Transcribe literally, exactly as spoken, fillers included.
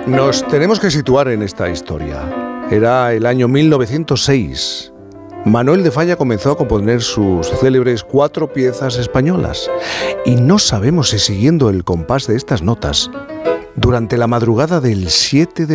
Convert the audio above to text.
Nos tenemos que situar en esta historia. Era el año mil novecientos seis. Manuel de Falla comenzó a componer sus célebres cuatro piezas españolas. Y no sabemos si siguiendo el compás de estas notas, durante la madrugada del siete de